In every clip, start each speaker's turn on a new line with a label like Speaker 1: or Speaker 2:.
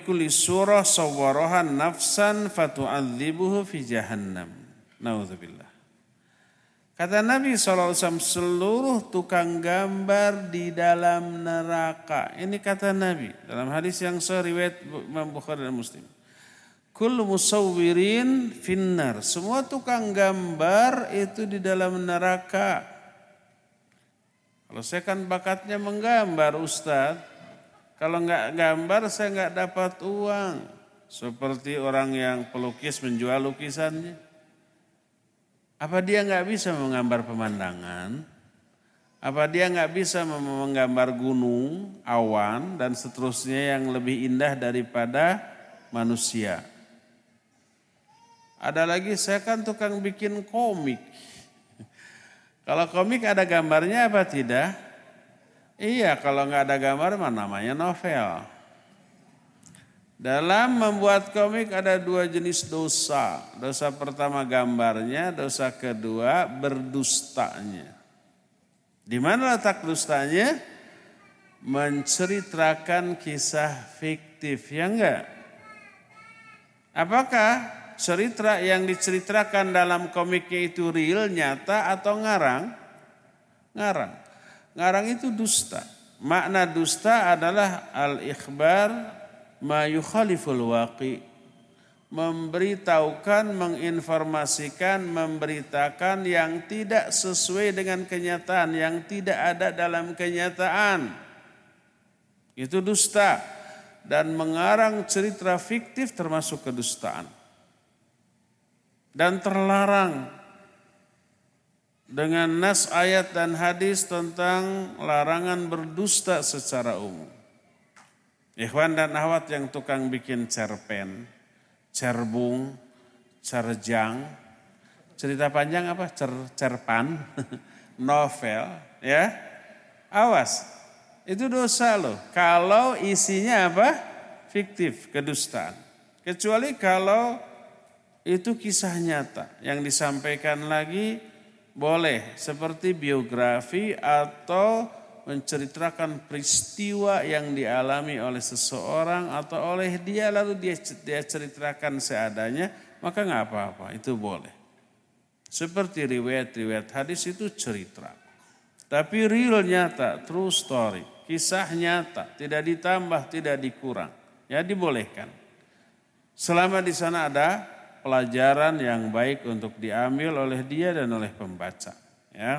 Speaker 1: kulli surah sawwarahan nafsan fatu'adzibuhu fi jahannam. Nauzubillah. Kata Nabi SAW, seluruh tukang gambar di dalam neraka. Ini kata Nabi dalam hadis yang sahih riwayat Imam Bukhari dan Muslim. Kullu musawwirin finnar. Semua tukang gambar itu di dalam neraka. Kalau saya kan bakatnya menggambar, Ustaz. Kalau enggak gambar saya enggak dapat uang. Seperti orang yang pelukis menjual lukisannya. Apa dia enggak bisa menggambar pemandangan? Apa dia enggak bisa menggambar gunung, awan, dan seterusnya yang lebih indah daripada manusia? Ada lagi, saya kan tukang bikin komik. Kalau komik ada gambarnya apa tidak? Iya, kalau enggak ada gambar namanya novel. Dalam membuat komik ada dua jenis dosa. Dosa pertama gambarnya, dosa kedua berdustanya. Di mana letak dustanya? Menceritakan kisah fiktif, ya enggak? Apakah cerita yang diceritakan dalam komiknya itu real, nyata atau ngarang? Ngarang. Ngarang itu dusta. Makna dusta adalah al-ikhbar ma yukhaliful waqi, memberitahukan, menginformasikan, memberitakan yang tidak sesuai dengan kenyataan, yang tidak ada dalam kenyataan. Itu dusta. Dan mengarang cerita fiktif termasuk kedustaan. Dan terlarang dengan nas ayat dan hadis tentang larangan berdusta secara umum. Ikhwan dan akhwat yang tukang bikin cerpen, cerbung, cerjang, cerita panjang apa? Cerpan, novel, ya. Awas, itu dosa loh. Kalau isinya apa? Fiktif, kedustaan. Kecuali kalau itu kisah nyata yang disampaikan lagi boleh seperti biografi atau menceritakan peristiwa yang dialami oleh seseorang atau oleh dia lalu dia ceritakan seadanya, maka nggak apa-apa, itu boleh. Seperti riwayat-riwayat hadis itu cerita. Tapi real nyata, true story, kisah nyata, tidak ditambah, tidak dikurang, ya dibolehkan. Selama di sana ada pelajaran yang baik untuk diambil oleh dia dan oleh pembaca, ya.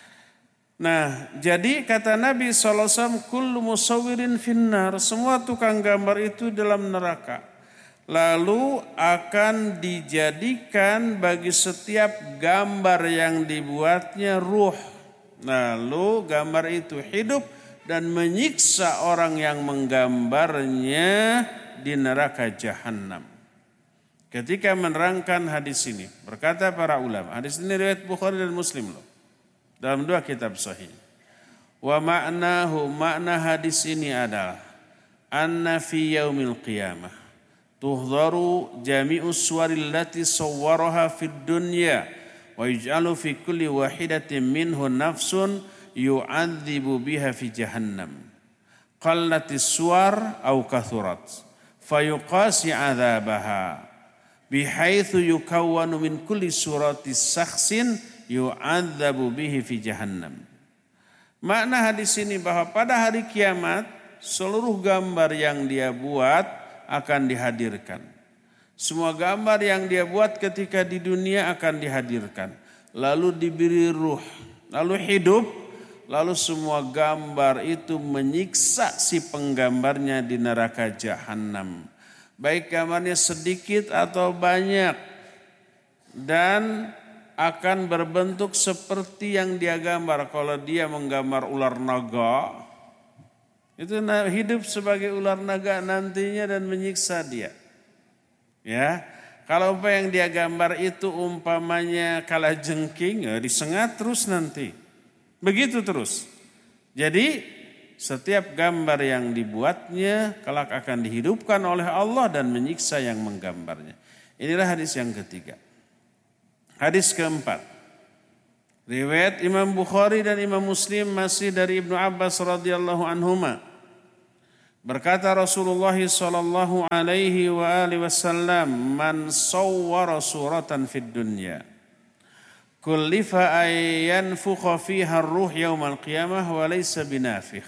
Speaker 1: Nah, jadi kata Nabi SAW, kullu musawwirin finnar, semua tukang gambar itu dalam neraka. Lalu akan dijadikan bagi setiap gambar yang dibuatnya ruh. Lalu gambar itu hidup dan menyiksa orang yang menggambarnya di neraka jahanam. Ketika menerangkan hadis ini, berkata para ulama, hadis ini riwayat Bukhari dan Muslim loh. Dalam dua kitab sahih. Wa ma'nahu, makna hadis ini adalah anna fi yaumil qiyamah tuhdharu jami'us suwaril lati sawwaraha fid dunya wa yuj'alu fi kulli wahidatin minhu nafsun yu'adzibu biha fi jahannam. Qallatis suwar aw kathurat fayuqasi 'adzabaha bihaitsu yukawwanu min kulli surati sakhsin yu'adzabu bihi fi jahannam. Makna hadis ini bahwa pada hari kiamat seluruh gambar yang dia buat akan dihadirkan. Semua gambar yang dia buat ketika di dunia akan dihadirkan. Lalu diberi ruh, lalu hidup, lalu semua gambar itu menyiksa si penggambarnya di neraka jahanam. Baik gambarnya sedikit atau banyak, dan akan berbentuk seperti yang dia gambar. Kalau dia menggambar ular naga, itu hidup sebagai ular naga nantinya dan menyiksa dia. Ya, kalau apa yang dia gambar itu umpamanya kalajengking, ya disengat terus nanti. Begitu terus. Jadi setiap gambar yang dibuatnya kelak akan dihidupkan oleh Allah dan menyiksa yang menggambarnya. Inilah hadis yang ketiga. Hadis keempat, riwayat Imam Bukhari dan Imam Muslim masih dari Ibnu Abbas radhiyallahu anhuma. Berkata Rasulullah sallallahu alaihi wa alihi wasallam, "Man sawwara suratan fid dunya, kullifa ay yanfukha fiha ar-ruh yaumal qiyamah wa laysa binafikh."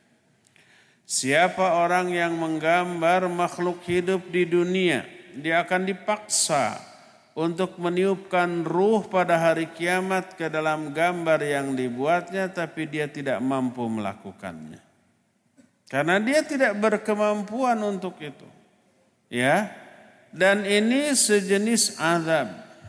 Speaker 1: Siapa orang yang menggambar makhluk hidup di dunia, dia akan dipaksa untuk meniupkan ruh pada hari kiamat ke dalam gambar yang dibuatnya, tapi dia tidak mampu melakukannya. Karena dia tidak berkemampuan untuk itu. Ya. Dan ini sejenis azab.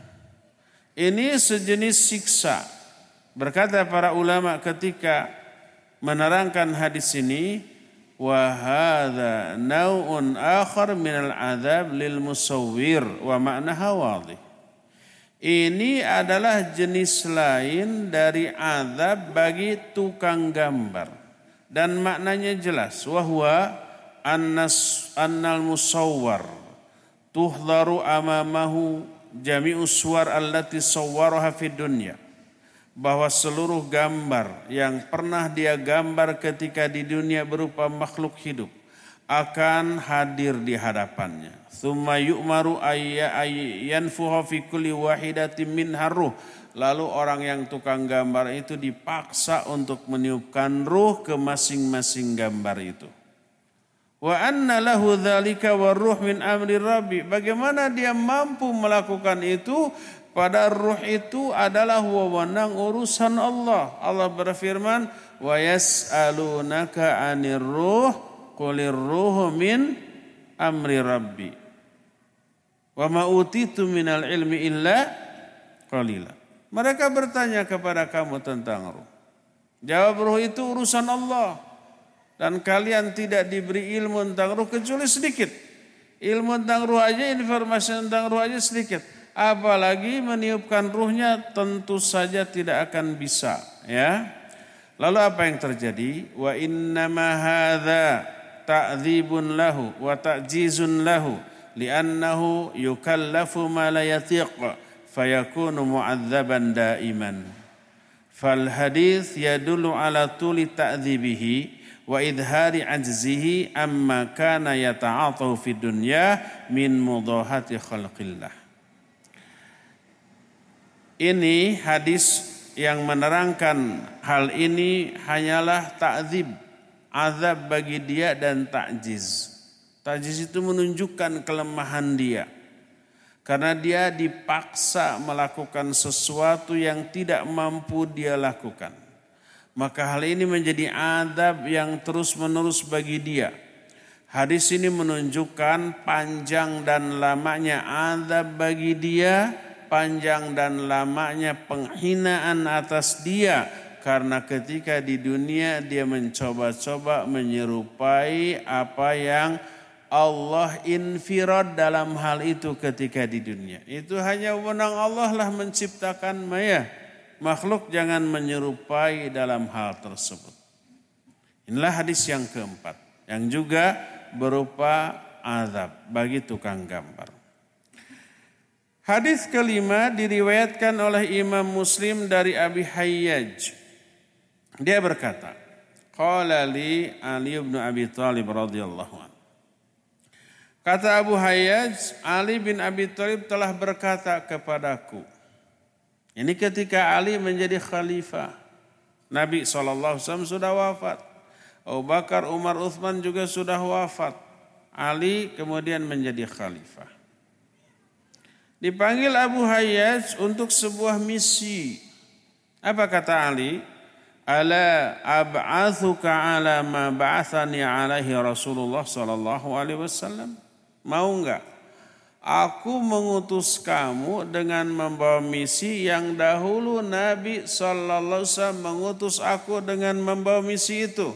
Speaker 1: Ini sejenis siksa. Berkata para ulama ketika menerangkan hadis ini, wa hadza naw'un akhar minal azab lil musawwir wa ma'naha wadih. Ini adalah jenis lain dari azab bagi tukang gambar. Dan maknanya jelas, wahwa annal musawwar tuhdharu amamahu jami'us suwar allati sawwaraha fid dunya, bahwa seluruh gambar yang pernah dia gambar ketika di dunia berupa makhluk hidup akan hadir di hadapannya. Tsumma yu'maru ayyanfuha fi kulli wahidatin minha ruh. Lalu orang yang tukang gambar itu dipaksa untuk meniupkan ruh ke masing-masing gambar itu. Wa anna lahu dzalika waruh min amri rabbi. Bagaimana dia mampu melakukan itu? Pada ruh itu adalah wewenang urusan Allah. Allah berfirman, wa yas'alunaka 'anir ruh qulir ruhu min amri rabbi. Wa ma utitu minal ilmi illa qalila. Mereka bertanya kepada kamu tentang ruh. Jawab, ruh itu urusan Allah. Dan kalian tidak diberi ilmu tentang ruh kecuali sedikit. Ilmu tentang ruh aja, informasi tentang ruh aja sedikit. Apalagi meniupkan ruhnya tentu saja tidak akan bisa. Ya. Lalu apa yang terjadi? Wa innama hadza ta'dzibun lahu wa ta'jizun lahu li'annahu yukallafu ma la yatiq. Fayakunu mu'adzaban daiman. Fal hadits yadullu ala tuli ta'dzibihi wa idhari ajzihi amma kana yata'atahu fid dunya min mudahati khalqillah. Ini hadis yang menerangkan hal ini hanyalah ta'dzib, azab bagi dia, dan ta'jiz. Ta'jiz itu menunjukkan kelemahan dia. Karena dia dipaksa melakukan sesuatu yang tidak mampu dia lakukan. Maka hal ini menjadi adab yang terus-menerus bagi dia. Hadis ini menunjukkan panjang dan lamanya adab bagi dia, panjang dan lamanya penghinaan atas dia. Karena ketika di dunia dia mencoba-coba menyerupai apa yang Allah infirad dalam hal itu ketika di dunia. Itu hanya wewenang Allah lah menciptakan maya. Makhluk jangan menyerupai dalam hal tersebut. Inilah hadis yang keempat. Yang juga berupa azab bagi tukang gambar. Hadis kelima diriwayatkan oleh Imam Muslim dari Abi Hayyaj. Dia berkata, qala li Ali bin Abi Thalib radhiyallahu anhu. Kata Abu Hayyaj, Ali bin Abi Thalib telah berkata kepadaku. Ini ketika Ali menjadi khalifah. Nabi SAW sudah wafat. Abu Bakar, Umar, Uthman juga sudah wafat. Ali kemudian menjadi khalifah. Dipanggil Abu Hayyaj untuk sebuah misi. Apa kata Ali? Ala ab'athuka ala ma ba'athani alaihi Rasulullah SAW. Mau enggak? Aku mengutus kamu dengan membawa misi yang dahulu Nabi SAW mengutus aku dengan membawa misi itu.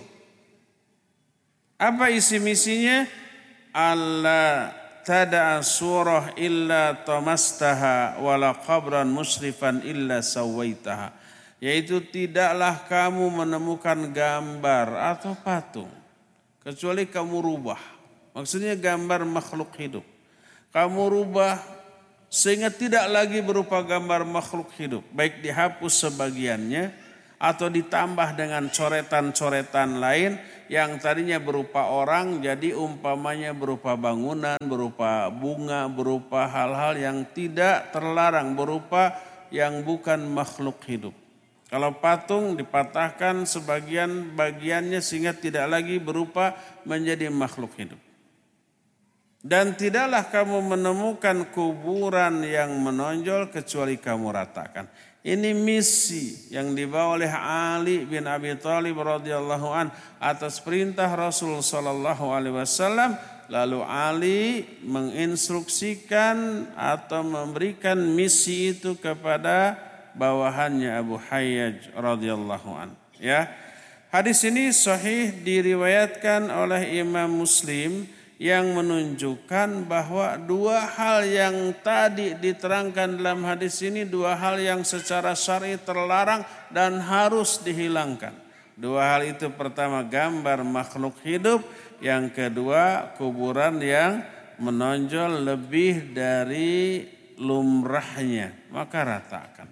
Speaker 1: Apa isi misinya? Allah tada'a surah illa tamastaha wala qabran musrifan illa sawaitaha. Yaitu tidaklah kamu menemukan gambar atau patung kecuali kamu rubah. Maksudnya gambar makhluk hidup. Kamu rubah sehingga tidak lagi berupa gambar makhluk hidup. Baik dihapus sebagiannya atau ditambah dengan coretan-coretan lain yang tadinya berupa orang jadi umpamanya berupa bangunan, berupa bunga, berupa hal-hal yang tidak terlarang, berupa yang bukan makhluk hidup. Kalau patung dipatahkan sebagian bagiannya sehingga tidak lagi berupa menjadi makhluk hidup. Dan tidaklah kamu menemukan kuburan yang menonjol kecuali kamu ratakan. Ini misi yang dibawa oleh Ali bin Abi Thalib radhiyallahu an atas perintah Rasul sallallahu alaihi wasallam. Lalu Ali menginstruksikan atau memberikan misi itu kepada bawahannya Abu Hayyaj radhiyallahu an. Ya. Hadis ini sahih diriwayatkan oleh Imam Muslim yang menunjukkan bahwa dua hal yang tadi diterangkan dalam hadis ini, dua hal yang secara syar'i terlarang dan harus dihilangkan. Dua hal itu, pertama gambar makhluk hidup, yang kedua kuburan yang menonjol lebih dari lumrahnya, maka ratakan.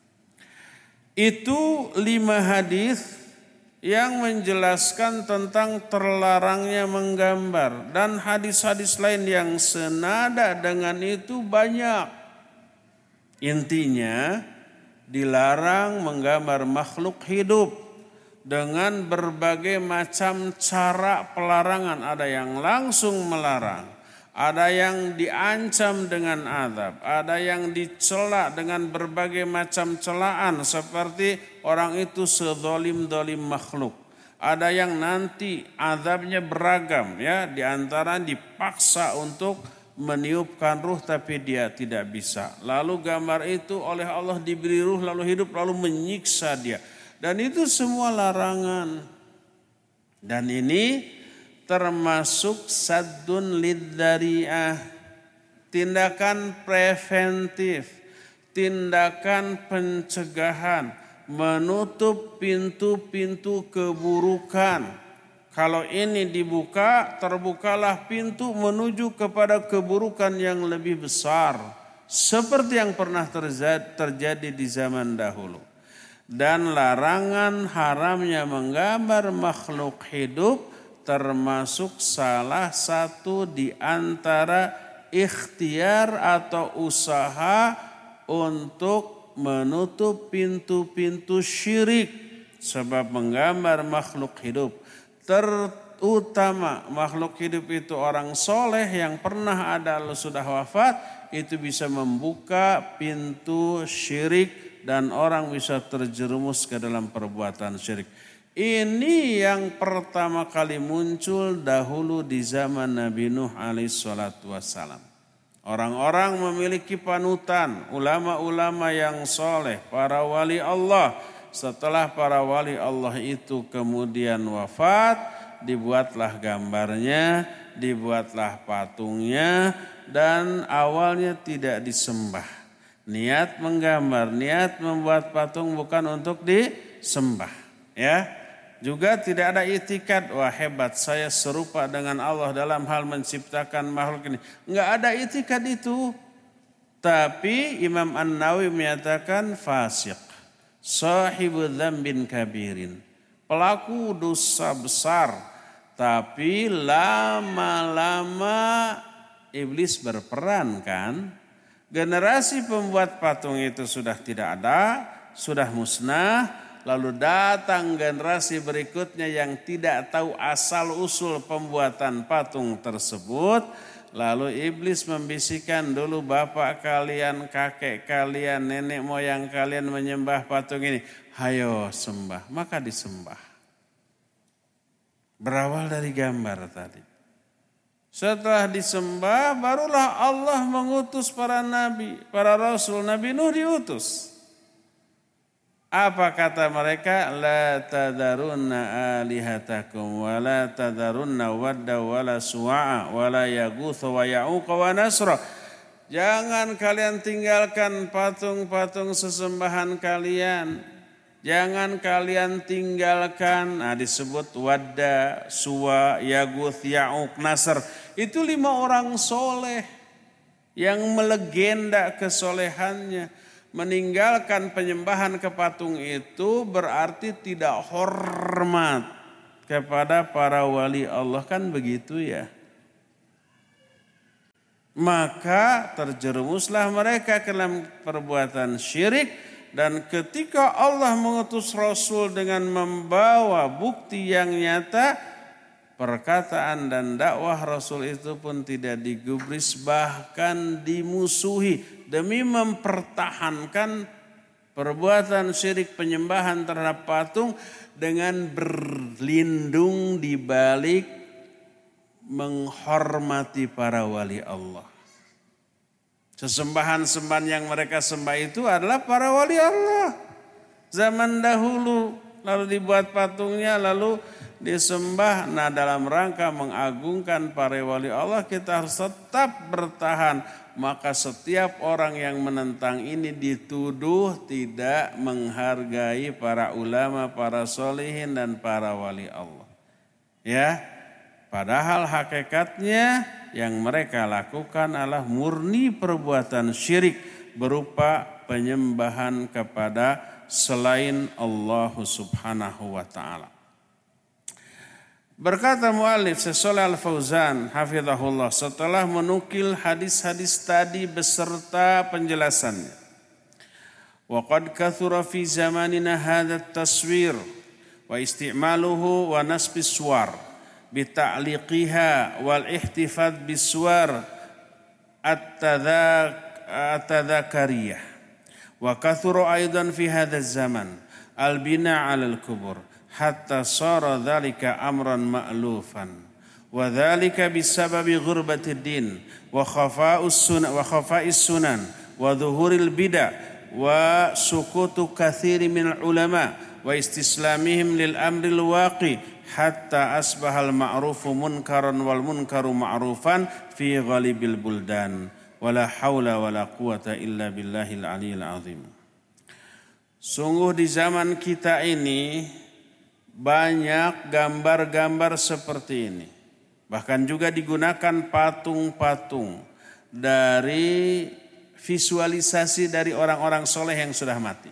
Speaker 1: Itu 5 hadis yang menjelaskan tentang terlarangnya menggambar, dan hadis-hadis lain yang senada dengan itu banyak. Intinya dilarang menggambar makhluk hidup dengan berbagai macam cara pelarangan. Ada yang langsung melarang, ada yang diancam dengan azab, ada yang dicela dengan berbagai macam celaan seperti orang itu sezalim-zalim makhluk. Ada yang nanti azabnya beragam, ya, di antara dipaksa untuk meniupkan ruh tapi dia tidak bisa. Lalu gambar itu oleh Allah diberi ruh lalu hidup lalu menyiksa dia. Dan itu semua larangan. Dan ini termasuk saddun lidzari'ah, tindakan preventif, tindakan pencegahan, menutup pintu-pintu keburukan. Kalau ini dibuka, terbukalah pintu menuju kepada keburukan yang lebih besar, seperti yang pernah terjadi di zaman dahulu. Dan larangan haramnya menggambar makhluk hidup termasuk salah satu di antara ikhtiar atau usaha untuk menutup pintu-pintu syirik. Sebab menggambar makhluk hidup, terutama makhluk hidup itu orang soleh yang pernah ada lalu sudah wafat, itu bisa membuka pintu syirik dan orang bisa terjerumus ke dalam perbuatan syirik. Ini yang pertama kali muncul dahulu di zaman Nabi Nuh alaihissalatu wassalam. Orang-orang memiliki panutan, ulama-ulama yang soleh, para wali Allah. Setelah para wali Allah itu kemudian wafat, dibuatlah gambarnya, dibuatlah patungnya, dan awalnya tidak disembah. Niat menggambar, niat membuat patung bukan untuk disembah, ya. Juga tidak ada itikad, wah hebat saya serupa dengan Allah dalam hal menciptakan makhluk ini. Enggak ada itikad itu. Tapi Imam An-Nawawi menyatakan fasik, sahibu dzambin kabirin, pelaku dosa besar. Tapi lama-lama iblis berperan kan. Generasi pembuat patung itu sudah tidak ada, sudah musnah. Lalu datang generasi berikutnya yang tidak tahu asal-usul pembuatan patung tersebut. Lalu iblis membisikkan, dulu bapak kalian, kakek kalian, nenek moyang kalian menyembah patung ini. Hayo sembah, maka disembah. Berawal dari gambar tadi. Setelah disembah, barulah Allah mengutus para nabi, para rasul. Nabi Nuh diutus. Apa kata mereka? La tadarunna alihatakum wa la tadarunna wadda wa la suwa'a wa la yaghutha wa ya'uqa wa nasra. Jangan kalian tinggalkan patung-patung sesembahan kalian. Jangan kalian tinggalkan, disebut wadda, suwa, yaguth, ya'uq, nasr. Itu 5 orang soleh yang melegenda kesolehannya. meninggalkan penyembahan ke patung itu berarti tidak hormat kepada para wali Allah, kan begitu ya. Maka terjerumuslah mereka ke dalam perbuatan syirik, dan ketika Allah mengutus Rasul dengan membawa bukti yang nyata, perkataan dan dakwah Rasul itu pun tidak digubris, bahkan dimusuhi demi mempertahankan perbuatan syirik penyembahan terhadap patung dengan berlindung di balik menghormati para wali Allah. Sesembahan-sembahan yang mereka sembah itu adalah para wali Allah zaman dahulu, lalu dibuat patungnya lalu disembah. Nah, dalam rangka mengagungkan para wali Allah kita harus tetap bertahan. Maka setiap orang yang menentang ini dituduh tidak menghargai para ulama, para solihin dan para wali Allah. Ya, padahal hakikatnya yang mereka lakukan adalah murni perbuatan syirik berupa penyembahan kepada selain Allah Subhanahu wa ta'ala. Berkata mu'allif Syekh Shalih Al-Fauzan hafizahullah setelah menukil hadis-hadis tadi beserta penjelasannya. Wa qad kathura fi zamanina hadha at-taswir wa isti'maluhu wa nasbis suwar bita'liqiha wal ihtifadz bis-suwar at-tadzakariyah. Wa kathura aidan fi hadha az-zaman al-bina' 'ala al-qubur hatta sara dhalika amran ma'lufan wa dhalika bisababi ghurbatid din wa khafa'us sunan wa dhuhuril bid'ah wa sukutu katsiri minal ulama wa istislamihim lil amril waqi hatta asbahal ma'rufu munkaran wal munkaru ma'rufan fi ghalibil buldan wala haula wala quwata illa billahil aliyil azim. Sungguh di zaman kita ini banyak gambar-gambar seperti ini. Bahkan juga digunakan patung-patung dari visualisasi dari orang-orang soleh yang sudah mati.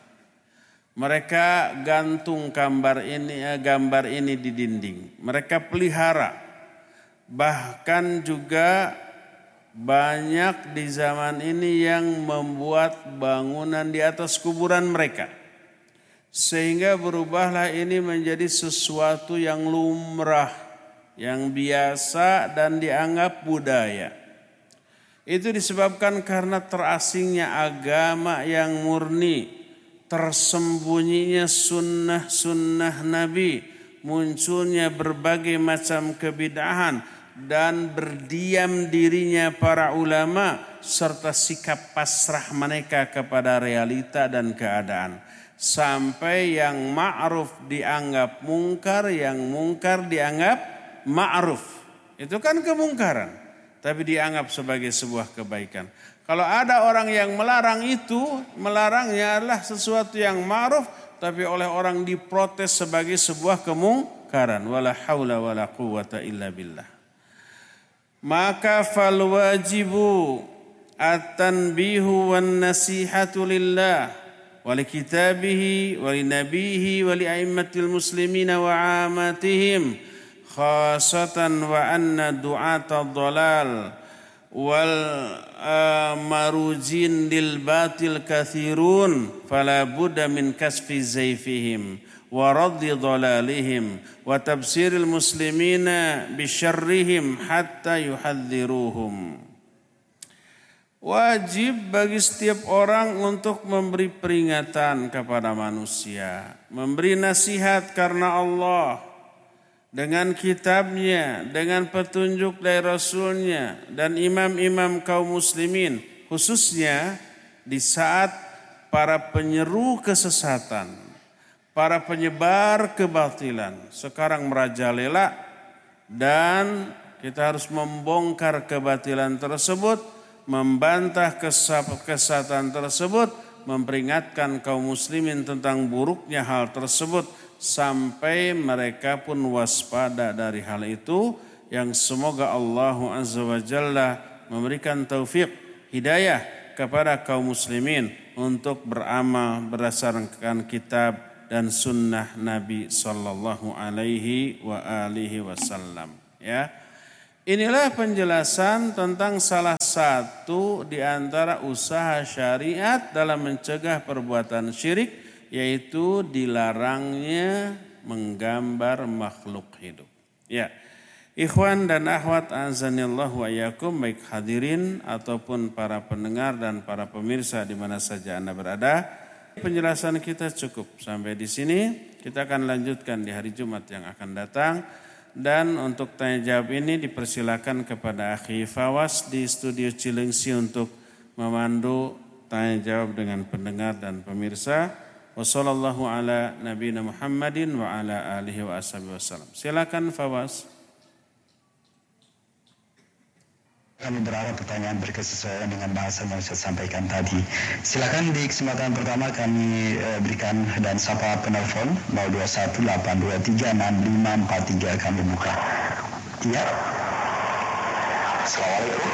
Speaker 1: Mereka gantung gambar ini di dinding. Mereka pelihara. Bahkan juga banyak di zaman ini yang membuat bangunan di atas kuburan mereka. Sehingga berubahlah ini menjadi sesuatu yang lumrah, yang biasa dan dianggap budaya. Itu disebabkan karena terasingnya agama yang murni, tersembunyinya sunnah-sunnah Nabi, munculnya berbagai macam kebid'ahan, dan berdiam dirinya para ulama, serta sikap pasrah mereka kepada realita dan keadaan. Sampai yang ma'ruf dianggap mungkar, yang mungkar dianggap ma'ruf. Itu kan kemungkaran, tapi dianggap sebagai sebuah kebaikan. Kalau ada orang yang melarang itu, melarangnya adalah sesuatu yang ma'ruf, tapi oleh orang diprotes sebagai sebuah kemungkaran. Wala haula wala quwata illa billah. Maka fal wajibu at-tanbihu wan nasihatu lillah ولكتابه ولنبيه ولأئمة المسلمين وعامتهم خاصة وأن دعاة الضلال والمروجين للباطل كثيرون فلا بد من كشف زيفهم ورد ضلالهم وتبصير المسلمين بشرهم حتى يحذروهم. Wajib bagi setiap orang untuk memberi peringatan kepada manusia, memberi nasihat karena Allah dengan kitabnya, dengan petunjuk dari Rasulnya dan imam-imam kaum muslimin, khususnya di saat para penyeru kesesatan, para penyebar kebatilan sekarang merajalela, dan kita harus membongkar kebatilan tersebut, membantah kesesatan tersebut, memperingatkan kaum muslimin tentang buruknya hal tersebut sampai mereka pun waspada dari hal itu, yang semoga Allah Azza wa Jalla memberikan taufik hidayah kepada kaum muslimin untuk beramal berdasarkan kitab dan sunnah Nabi Sallallahu Alaihi Wasallam. Ya, inilah penjelasan tentang salah satu di antara usaha syariat dalam mencegah perbuatan syirik, yaitu dilarangnya menggambar makhluk hidup. Ya, ikhwan dan akhwat azanillahu wa iyyakum, baik hadirin ataupun para pendengar dan para pemirsa di mana saja Anda berada. Penjelasan kita cukup sampai di sini. Kita akan lanjutkan di hari Jumat yang akan datang. Dan untuk tanya jawab ini dipersilakan kepada Akhi Fawas di studio Cilengsi untuk memandu tanya jawab dengan pendengar dan pemirsa. Wassallallahu ala nabiyina Muhammadin wa ala alihi wa ashabihi wasallam. Silakan Fawas.
Speaker 2: Kami berharap pertanyaan berkesesuaian dengan bahasan yang saya sampaikan tadi. Silakan di kesempatan pertama kami berikan dan sapa penelpon 0218236543 kami buka. Iya. Assalamualaikum.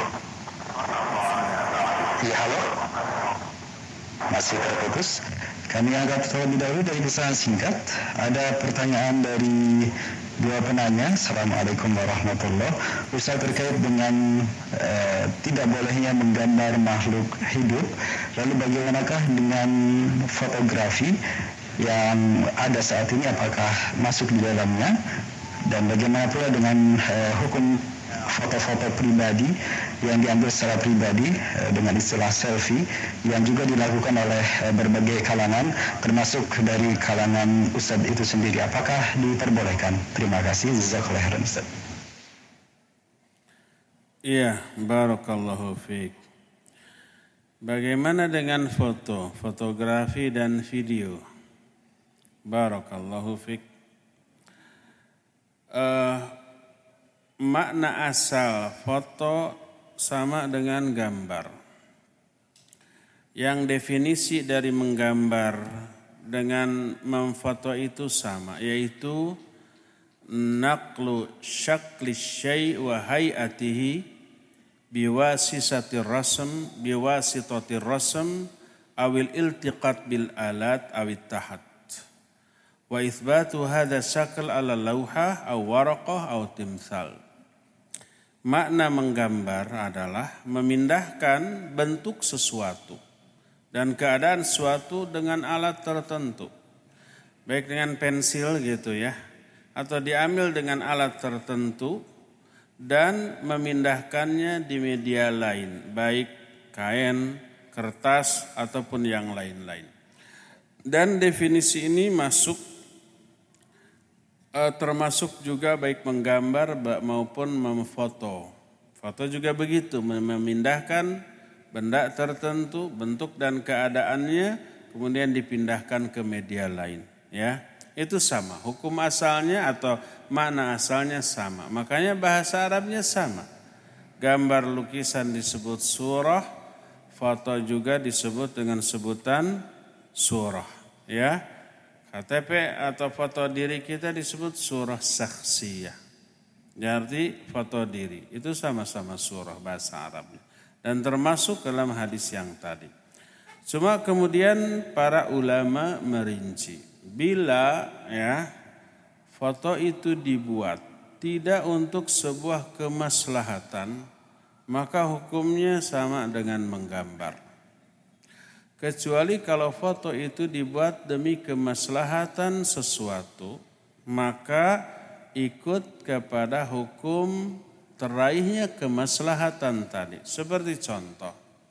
Speaker 2: Iya, halo. Masih terputus. Kami angkat terlebih dahulu dari pesan singkat. Ada pertanyaan dari dua penanya. Assalamualaikum warahmatullahi wabarakatuh. Ustaz, terkait dengan tidak bolehnya menggambar makhluk hidup, lalu bagaimanakah dengan fotografi yang ada saat ini, apakah masuk di dalamnya? Dan bagaimana pula dengan hukum foto-foto pribadi yang diambil secara pribadi dengan istilah selfie yang juga dilakukan oleh berbagai kalangan termasuk dari kalangan Ustadz itu sendiri, apakah diperbolehkan? Terima kasih. Jazakallahu khairan Ustadz.
Speaker 1: Iya, barakallahu fiik. Bagaimana dengan foto, fotografi dan video? Barakallahu fiik. Makna asal foto sama dengan gambar. Yang definisi dari menggambar dengan memfoto itu sama, yaitu naqlu syakli syai' wa hay'atihi biwasitatir rasm awil iltiqat bil alat awit tahat wa itsbatu hadha syakl ala lawhah aw waraqah aw timsal. Makna menggambar adalah memindahkan bentuk sesuatu dan keadaan sesuatu dengan alat tertentu. Baik dengan pensil gitu ya, atau diambil dengan alat tertentu dan memindahkannya di media lain, baik kain, kertas ataupun yang lain-lain. Dan definisi ini termasuk juga baik menggambar maupun memfoto. Foto juga begitu, memindahkan benda tertentu, bentuk dan keadaannya, kemudian dipindahkan ke media lain. Ya, itu sama. Hukum asalnya atau makna asalnya sama. Makanya bahasa Arabnya sama. Gambar lukisan disebut surah, foto juga disebut dengan sebutan surah. Ya. KTP atau foto diri kita disebut surah saksiyah. Jadi foto diri itu sama-sama surah bahasa Arabnya. Dan termasuk dalam hadis yang tadi. Cuma kemudian para ulama merinci. Bila ya foto itu dibuat tidak untuk sebuah kemaslahatan, maka hukumnya sama dengan menggambar. Kecuali kalau foto itu dibuat demi kemaslahatan sesuatu, maka ikut kepada hukum teraihnya kemaslahatan tadi. Seperti contoh,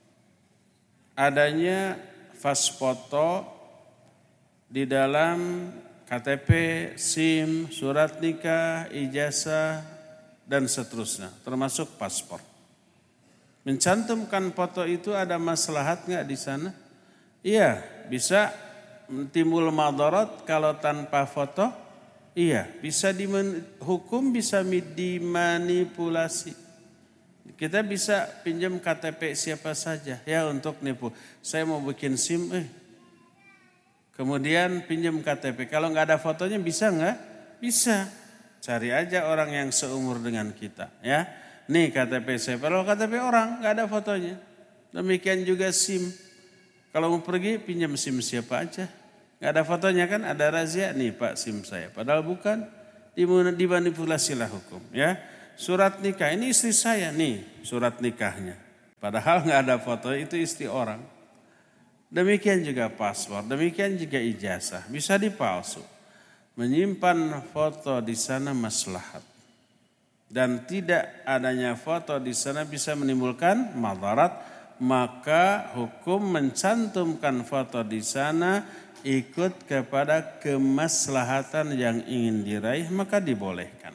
Speaker 1: adanya fas foto di dalam KTP, SIM, surat nikah, ijazah, dan seterusnya, termasuk paspor. Mencantumkan foto itu ada maslahat nggak di sana? Iya, bisa timbul madarat kalau tanpa foto. Iya, bisa hukum bisa dimanipulasi. Kita bisa pinjam KTP siapa saja ya untuk nipu. Saya mau bikin SIM, kemudian pinjam KTP. Kalau nggak ada fotonya bisa nggak? Bisa. Cari aja orang yang seumur dengan kita ya. Nih KTP saya, kalau KTP orang nggak ada fotonya. Demikian juga SIM. Kalau mau pergi pinjam SIM siapa aja. Nggak ada fotonya kan, ada razia nih Pak SIM saya. Padahal bukan, dimanipulasilah hukum ya. Surat nikah ini istri saya nih surat nikahnya. Padahal nggak ada foto, itu istri orang. Demikian juga paspor, demikian juga ijazah, bisa dipalsu. Menyimpan foto di sana maslahat. Dan tidak adanya foto di sana bisa menimbulkan madarat, maka hukum mencantumkan foto di sana ikut kepada kemaslahatan yang ingin diraih, maka dibolehkan.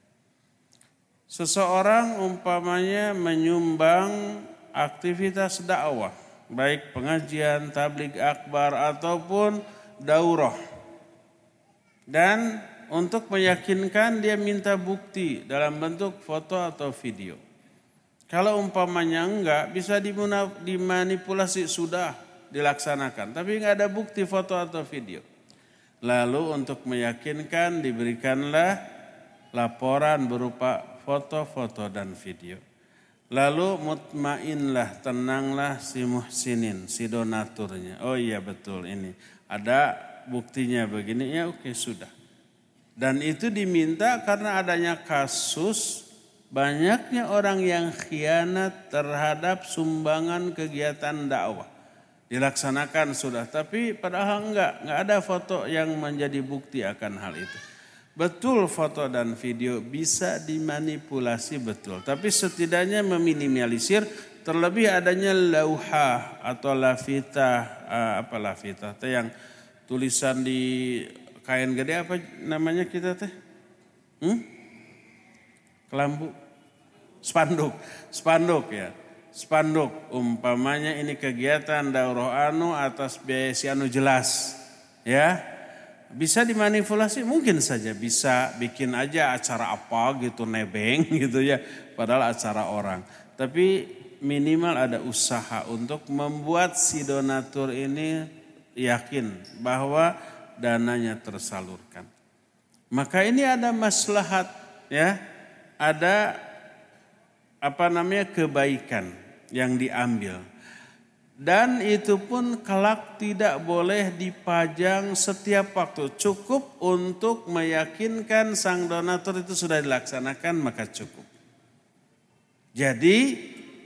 Speaker 1: Seseorang umpamanya menyumbang aktivitas dakwah, baik pengajian, tabligh akbar ataupun daurah. Dan untuk meyakinkan dia minta bukti dalam bentuk foto atau video. Kalau umpamanya enggak, bisa dimanipulasi, sudah dilaksanakan. Tapi enggak ada bukti foto atau video. Lalu untuk meyakinkan diberikanlah laporan berupa foto-foto dan video. Lalu mutmainlah, tenanglah si muhsinin, si donaturnya. Oh iya betul ini, ada buktinya begini, ya oke sudah. Dan itu diminta karena adanya kasus banyaknya orang yang khianat terhadap sumbangan kegiatan dakwah. Dilaksanakan sudah, tapi padahal enggak ada foto yang menjadi bukti akan hal itu. Betul foto dan video bisa dimanipulasi betul, tapi setidaknya meminimalisir, terlebih adanya lauhah atau lafitah, lafitah teh yang tulisan di kain gede, apa namanya kita teh? Kelambu, spanduk ya. Spanduk umpamanya ini kegiatan daurah atas biaya si jelas ya. Bisa dimanipulasi, mungkin saja bisa bikin aja acara apa gitu nebeng gitu ya, padahal acara orang. Tapi minimal ada usaha untuk membuat si donatur ini yakin bahwa dananya tersalurkan. Maka ini ada maslahat ya, ada kebaikan yang diambil. Dan itu pun kelak tidak boleh dipajang setiap waktu. Cukup untuk meyakinkan sang donatur itu sudah dilaksanakan, maka cukup. Jadi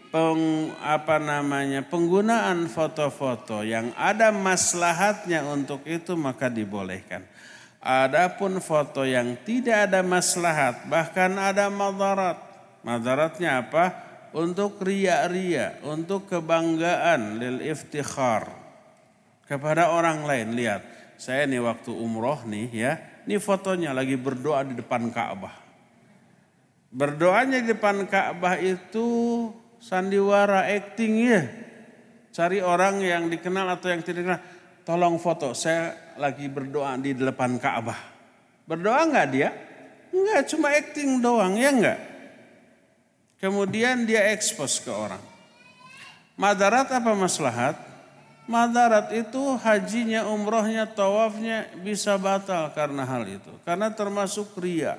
Speaker 1: penggunaan foto-foto yang ada maslahatnya untuk itu maka dibolehkan. Adapun foto yang tidak ada maslahat, bahkan ada madarat. Madaratnya apa? Untuk ria-ria, untuk kebanggaan, lil iftikhar kepada orang lain. Lihat, saya nih waktu umroh nih ya, ini fotonya lagi berdoa di depan Ka'bah. Berdoanya di depan Ka'bah itu sandiwara, acting ya. Cari orang yang dikenal atau yang tidak dikenal, tolong foto, saya lagi berdoa di depan Ka'bah. Berdoa enggak dia? Enggak, cuma acting doang, ya enggak? Kemudian dia ekspos ke orang. Madarat apa maslahat? Madarat itu hajinya, umrohnya, tawafnya bisa batal karena hal itu. Karena termasuk riya.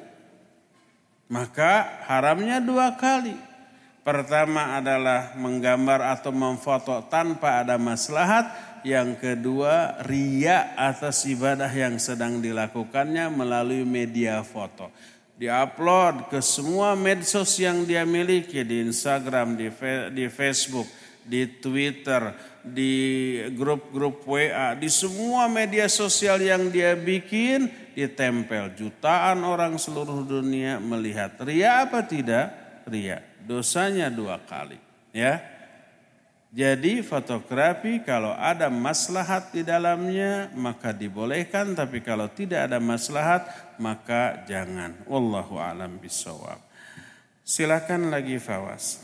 Speaker 1: Maka haramnya 2 kali. Pertama adalah menggambar atau memfoto tanpa ada maslahat. Yang kedua riya atas ibadah yang sedang dilakukannya melalui media foto. Diupload ke semua medsos yang dia miliki, di Instagram, di Facebook, di Twitter, di grup-grup WA, di semua media sosial yang dia bikin, ditempel. Jutaan orang seluruh dunia melihat. Ria apa tidak? Ria. Dosanya 2 kali. Ya. Jadi fotografi kalau ada maslahat di dalamnya maka dibolehkan, tapi kalau tidak ada maslahat maka jangan. Wallahu a'lam bishawab. Silakan lagi Fawaz.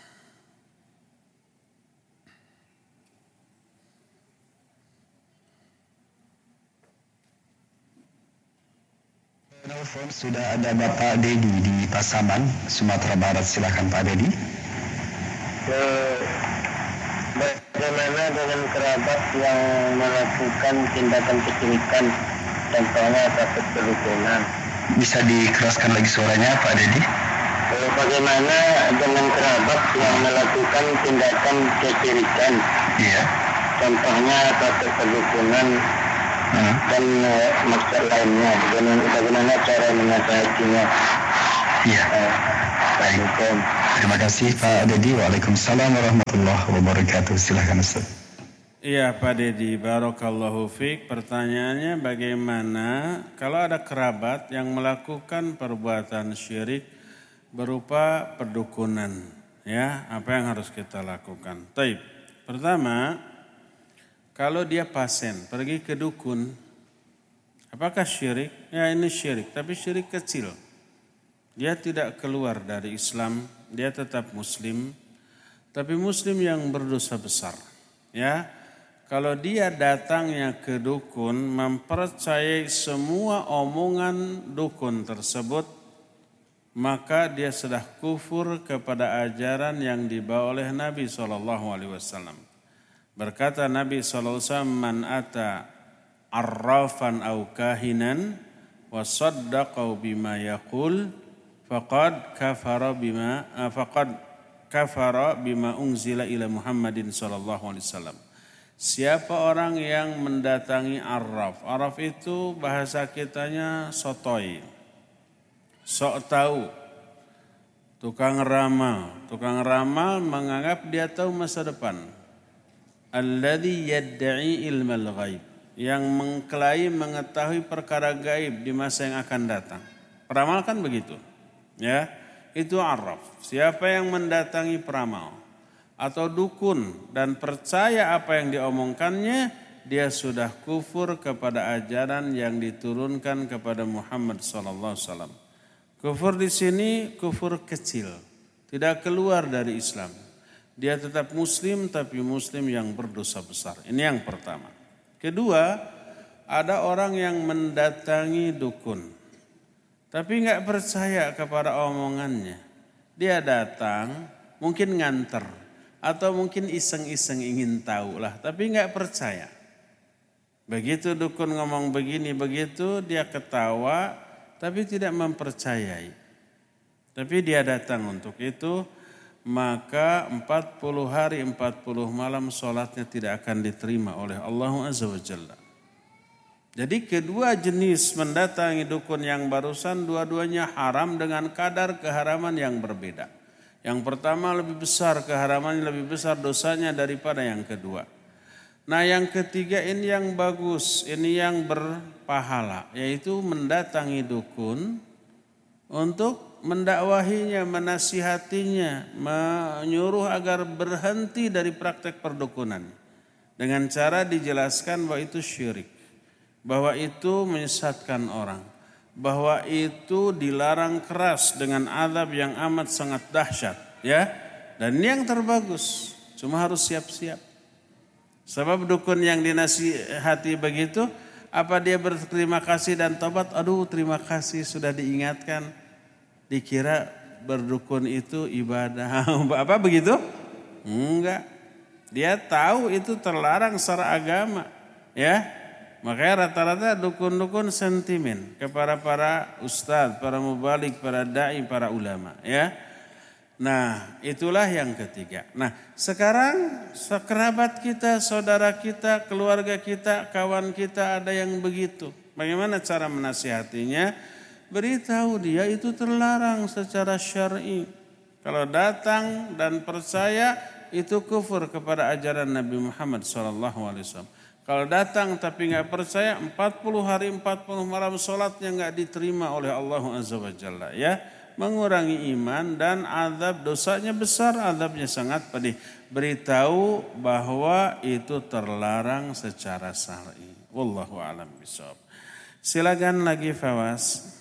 Speaker 2: Telepon sudah ada Bapak Dedi di Pasaman, Sumatera Barat. Silakan Pak Dedi.
Speaker 3: Bagaimana dengan kerabat yang melakukan tindakan kesyirikan, contohnya takut berhubungan?
Speaker 2: Bisa dikeraskan lagi suaranya Pak Dedi?
Speaker 3: Bagaimana dengan kerabat yang melakukan tindakan kesyirikan?
Speaker 2: Iya.
Speaker 3: Contohnya satu perdukunan dan maksud lainnya. Bagaimana cara menasihatinya?
Speaker 2: Iya. Baik. Terima kasih Pak Dedi. Waalaikumsalam warahmatullahi wabarakatuh. Silakan Ustaz.
Speaker 1: Iya Pak Dedi, barakallahu fiik. Pertanyaannya bagaimana kalau ada kerabat yang melakukan perbuatan syirik berupa perdukunan, ya, apa yang harus kita lakukan? Taib. Pertama, kalau dia pasien, pergi ke dukun, apakah syirik? Ya ini syirik, tapi syirik kecil. Dia tidak keluar dari Islam, dia tetap muslim, tapi muslim yang berdosa besar. Ya, kalau dia datangnya ke dukun mempercayai semua omongan dukun tersebut, maka dia sudah kufur kepada ajaran yang dibawa oleh Nabi SAW. Berkata Nabi SAW, man ata arrafan au kahinan wa saddaqau bima yaqul faqad kafara bima unzila ila Muhammadin SAW. Siapa orang yang mendatangi arraf? Arraf itu bahasa kitanya sotoy, sok tahu, tukang ramal. Tukang ramal menganggap dia tahu masa depan. Alladzi yadda'i ilmal ghaib, yang mengklaim mengetahui perkara gaib di masa yang akan datang. Peramal kan begitu. Ya, itu arraf. Siapa yang mendatangi peramal atau dukun dan percaya apa yang diomongkannya, dia sudah kufur kepada ajaran yang diturunkan kepada Muhammad SAW. Kufur di sini kufur kecil, tidak keluar dari Islam. Dia tetap muslim tapi muslim yang berdosa besar. Ini yang pertama. Kedua, ada orang yang mendatangi dukun tapi nggak percaya kepada omongannya. Dia datang mungkin nganter atau mungkin iseng-iseng ingin tahu lah, tapi nggak percaya. Begitu dukun ngomong begini begitu, dia ketawa tapi tidak mempercayai. Tapi dia datang untuk itu, maka 40 hari 40 malam sholatnya tidak akan diterima oleh Allah Azza wa Jalla. Jadi kedua jenis mendatangi dukun yang barusan, dua-duanya haram dengan kadar keharaman yang berbeda. Yang pertama lebih besar keharamannya, lebih besar dosanya daripada yang kedua. Nah yang ketiga ini yang bagus, ini yang berpahala, yaitu mendatangi dukun untuk mendakwahinya, menasihatinya, menyuruh agar berhenti dari praktek perdukunan. Dengan cara dijelaskan bahwa itu syirik, bahwa itu menyesatkan orang, bahwa itu dilarang keras dengan azab yang amat sangat dahsyat, ya. Dan ini yang terbagus, cuma harus siap-siap. Sebab dukun yang dinasihati begitu, apa dia berterima kasih dan tobat? Aduh, terima kasih sudah diingatkan. Dikira berdukun itu ibadah. Apa begitu? Enggak. Dia tahu itu terlarang secara agama, ya. Makanya rata-rata dukun-dukun sentimen kepada para ustadz, para mubalik, para dai, para ulama, ya. Nah, itulah yang ketiga. Nah, sekarang sekerabat kita, saudara kita, keluarga kita, kawan kita ada yang begitu. Bagaimana cara menasihatinya? Beritahu dia itu terlarang secara syar'i. Kalau datang dan percaya itu kufur kepada ajaran Nabi Muhammad SAW. Kalau datang tapi nggak percaya, 40 hari 40 malam sholatnya nggak diterima oleh Allah Azza wa Jalla, ya. Mengurangi iman dan azab, dosanya besar, azabnya sangat pedih. Beritahu bahwa itu terlarang secara syar'i. Wallahu a'lam bishawab. Silakan lagi Fawaz.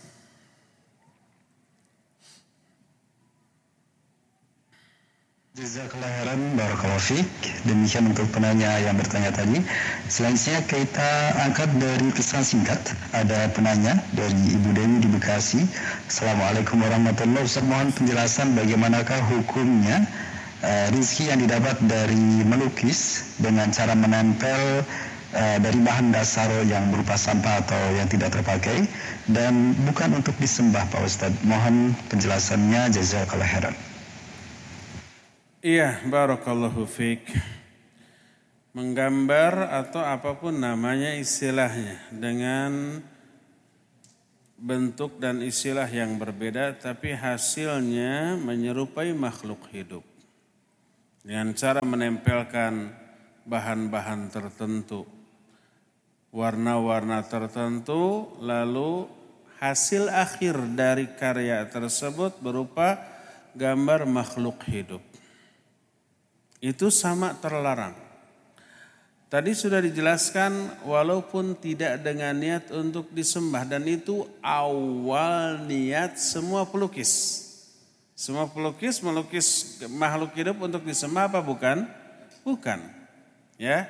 Speaker 2: Jazakallahu khairan, barakallahu fiik. Demikian untuk penanya yang bertanya tadi. Selanjutnya kita angkat dari pesan singkat. Ada penanya dari Ibu Dewi di Bekasi. Assalamualaikum warahmatullahi wabarakatuh. Ustaz, mohon penjelasan bagaimanakah hukumnya rizki yang didapat dari melukis dengan cara menempel dari bahan dasar yang berupa sampah atau yang tidak terpakai dan bukan untuk disembah, Pak Ustaz. Mohon penjelasannya, jazakallahu khairan.
Speaker 1: Iya, barakallahu fiik. menggambar atau apapun namanya istilahnya dengan bentuk dan istilah yang berbeda tapi hasilnya menyerupai makhluk hidup. Dengan cara menempelkan bahan-bahan tertentu, warna-warna tertentu, lalu hasil akhir dari karya tersebut berupa gambar makhluk hidup. Itu sama terlarang. Tadi sudah dijelaskan walaupun tidak dengan niat untuk disembah dan itu awal niat semua pelukis. Semua pelukis melukis makhluk hidup untuk disembah apa bukan? Bukan. Ya,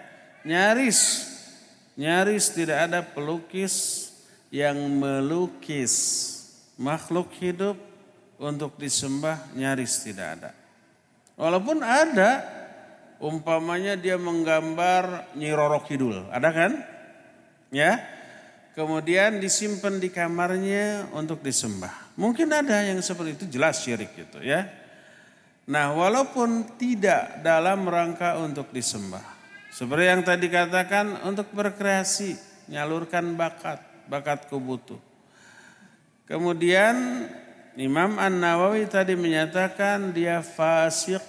Speaker 1: nyaris tidak ada pelukis yang melukis makhluk hidup untuk disembah, nyaris tidak ada. Walaupun ada. Umpamanya dia menggambar Nyi Roro Kidul, ada kan? Ya, kemudian disimpan di kamarnya untuk disembah. Mungkin ada yang seperti itu, jelas syirik gitu ya. Nah, walaupun tidak dalam rangka untuk disembah, seperti yang tadi katakan untuk berkreasi, nyalurkan bakat kubutu. Kemudian Imam An-Nawawi tadi menyatakan dia fasik.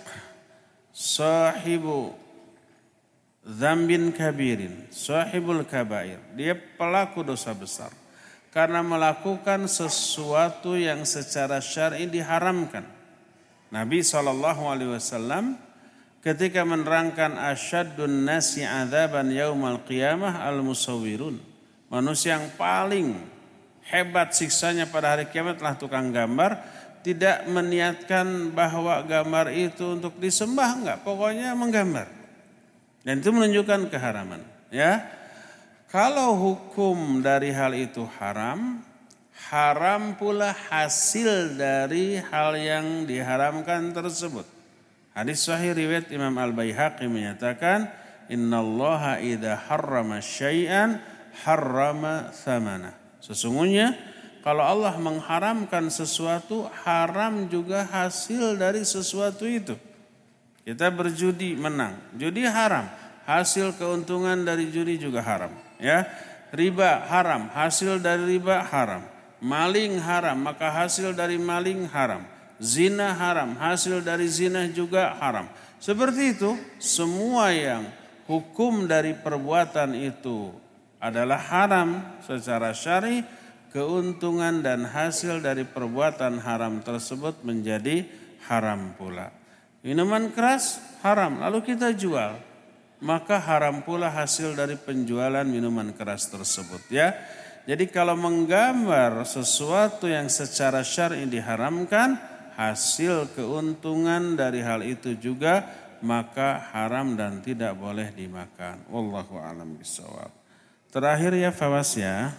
Speaker 1: Sahibu dzambin kabirin, sahibul kabair. Dia pelaku dosa besar karena melakukan sesuatu yang secara syar'i diharamkan. Nabi SAW ketika menerangkan asyaddun nasi adzaban yaumal qiyamah al-musawwirun. Manusia yang paling hebat siksanya pada hari kiamat adalah tukang gambar. Tidak meniatkan bahwa gambar itu untuk disembah, enggak. Pokoknya menggambar. Dan itu menunjukkan keharaman. Ya, kalau hukum dari hal itu haram, haram pula hasil dari hal yang diharamkan tersebut. Hadis sahih riwayat Imam Al-Baihaqi menyatakan, Innallaha idza harrama syai'an harrama thamana. Sesungguhnya kalau Allah mengharamkan sesuatu, haram juga hasil dari sesuatu itu. Kita berjudi menang, judi haram. Hasil keuntungan dari judi juga haram. Ya, riba haram, hasil dari riba haram. Maling haram, maka hasil dari maling haram. Zina haram, hasil dari zina juga haram. Seperti itu, semua yang hukum dari perbuatan itu adalah haram secara syar'i. Keuntungan dan hasil dari perbuatan haram tersebut menjadi haram pula. Minuman keras haram, lalu kita jual. Maka haram pula hasil dari penjualan minuman keras tersebut. Ya, jadi kalau menggambar sesuatu yang secara syar'i diharamkan, hasil keuntungan dari hal itu juga maka haram dan tidak boleh dimakan. Wallahu a'lam bishawab. Terakhir ya Fawas ya.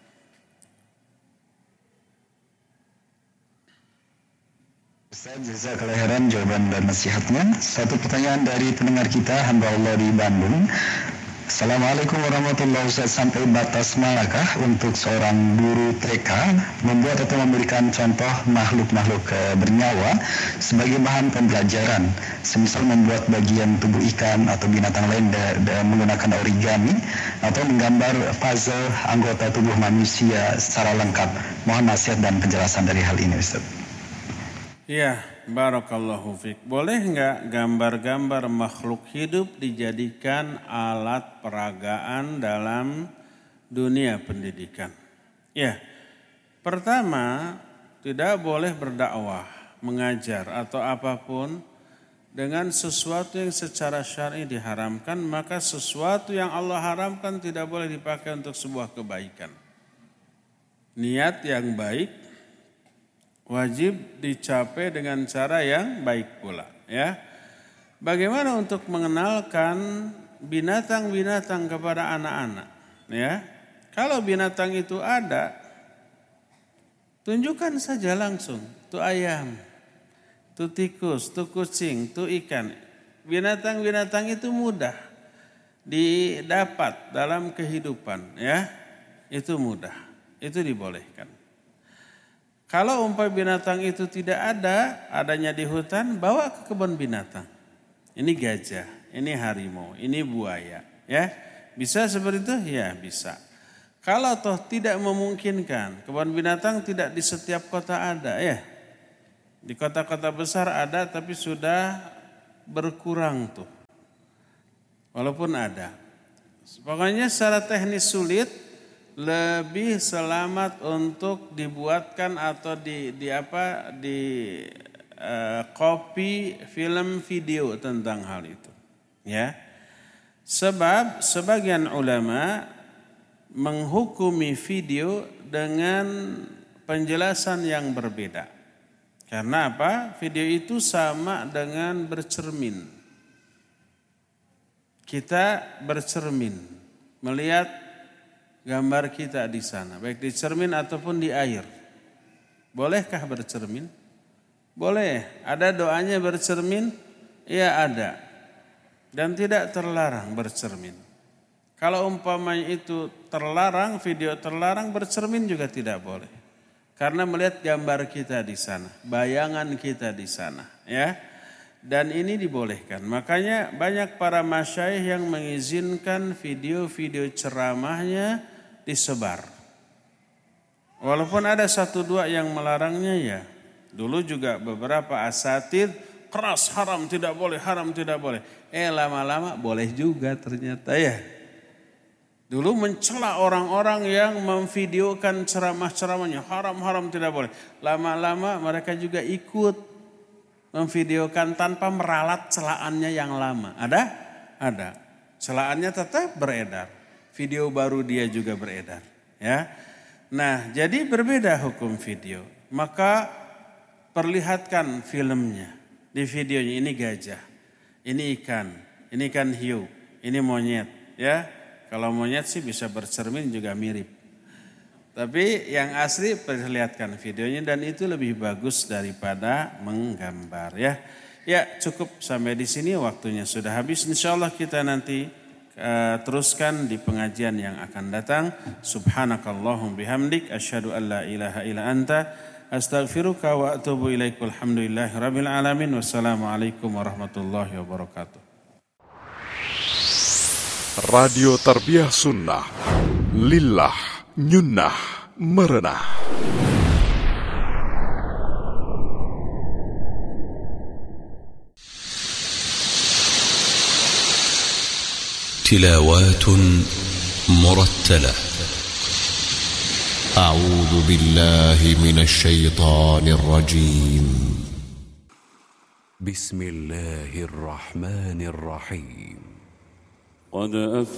Speaker 2: Ustaz, jazakallahu khairan jawaban dan nasihatnya. Satu pertanyaan dari pendengar kita, hamba Allah di Bandung. Assalamualaikum warahmatullahi wabarakatuh. Sampai batas manakah untuk seorang guru TK membuat atau memberikan contoh makhluk-makhluk bernyawa sebagai bahan pembelajaran? Semisal membuat bagian tubuh ikan atau binatang lain menggunakan origami atau menggambar puzzle anggota tubuh manusia secara lengkap. Mohon nasihat dan penjelasan dari hal ini, Ustaz.
Speaker 1: Ya, barakallahu fiik. Boleh enggak gambar-gambar makhluk hidup dijadikan alat peragaan dalam dunia pendidikan? Ya, pertama tidak boleh berdakwah, mengajar atau apapun dengan sesuatu yang secara syar'i diharamkan, maka sesuatu yang Allah haramkan tidak boleh dipakai untuk sebuah kebaikan. Niat yang baik wajib dicapai dengan cara yang baik pula, ya. Bagaimana untuk mengenalkan binatang-binatang kepada anak-anak, ya? Kalau binatang itu ada, tunjukkan saja langsung, tuh ayam, tuh tikus, tuh kucing, tuh ikan. Binatang-binatang itu mudah didapat dalam kehidupan, ya. Itu mudah, itu dibolehkan. Kalau umpamanya binatang itu tidak ada, adanya di hutan, bawa ke kebun binatang. Ini gajah, ini harimau, ini buaya, ya. Bisa seperti itu? Ya, bisa. Kalau toh tidak memungkinkan, kebun binatang tidak di setiap kota ada, ya. Di kota-kota besar ada tapi sudah berkurang tuh. Walaupun ada. Pokoknya secara teknis sulit, lebih selamat untuk dibuatkan atau copy film video tentang hal itu, ya. Sebab sebagian ulama menghukumi video dengan penjelasan yang berbeda. Karena apa? Video itu sama dengan bercermin. Kita bercermin, melihat gambar kita di sana, baik di cermin ataupun di air. Bolehkah bercermin? Boleh. Ada doanya bercermin? Ya ada. Dan tidak terlarang bercermin. Kalau umpamanya itu terlarang, video terlarang, bercermin juga tidak boleh. Karena melihat gambar kita di sana, bayangan kita di sana, ya. Dan ini dibolehkan. Makanya banyak para masyayikh yang mengizinkan video-video ceramahnya disebar. Walaupun ada 1-2 yang melarangnya, ya. Dulu juga beberapa asatidz keras, haram tidak boleh, haram tidak boleh. Lama-lama boleh juga ternyata, ya. Dulu mencela orang-orang yang memvideokan ceramah-ceramahnya, haram tidak boleh. Lama-lama mereka juga ikut memvideokan tanpa meralat celaannya yang lama. Ada. Celaannya tetap beredar. Video baru dia juga beredar, ya. Nah, jadi berbeda hukum video. Maka perlihatkan filmnya. Di videonya ini gajah, ini ikan hiu, ini monyet, ya. Kalau monyet sih bisa bercermin juga mirip. Tapi yang asli perlihatkan videonya dan itu lebih bagus daripada menggambar, ya. Ya, cukup sampai di sini, waktunya sudah habis. Insyaallah kita nanti teruskan di pengajian yang akan datang. Subhanakallahum bihamdik asyhadu an la ilaha illa anta astaghfiruka wa atubu ilaik. Alhamdulillahirabbil alamin. Wassalamualaikum warahmatullahi wabarakatuh.
Speaker 4: Radio Tarbiyah Sunnah, lillah, nyunnah, merenah.
Speaker 5: تلاوات مرتلة. أعوذ بالله من الشيطان الرجيم. بسم الله الرحمن الرحيم.